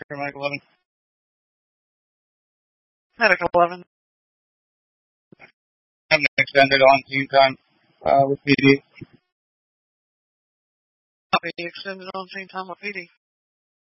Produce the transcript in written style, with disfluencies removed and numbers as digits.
Medic 11. Medic 11. I'm extended on team time with PD. Copy, extended on team time with PD.